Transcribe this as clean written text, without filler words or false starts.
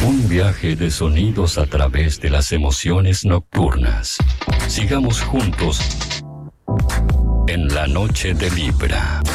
Un viaje de sonidos a través de las emociones nocturnas. Sigamos juntos en la noche de Libra.